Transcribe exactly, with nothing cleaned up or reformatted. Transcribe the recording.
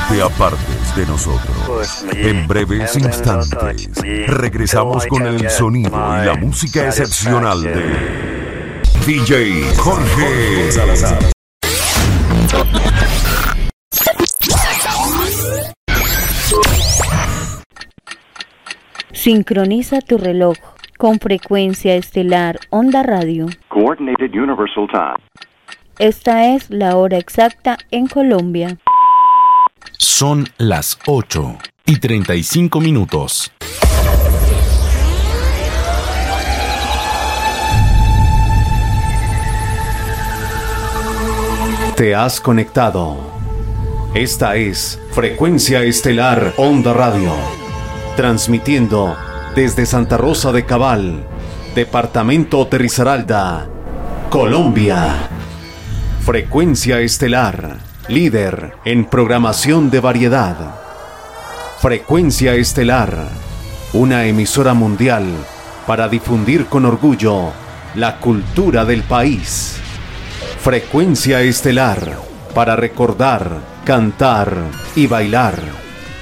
te apartes de nosotros. En breves instantes, regresamos con el sonido y la música excepcional de D J Jorge Salazar. Sincroniza tu reloj con Frecuencia Estelar Onda Radio. Coordinated Universal Time. Esta es la hora exacta en Colombia. Son las ocho y treinta y cinco minutos. Te has conectado. Esta es Frecuencia Estelar Onda Radio, transmitiendo desde Santa Rosa de Cabal, departamento de Risaralda, Colombia. Frecuencia Estelar, líder en programación de variedad. Frecuencia Estelar, una emisora mundial para difundir con orgullo la cultura del país. Frecuencia Estelar, para recordar, cantar y bailar.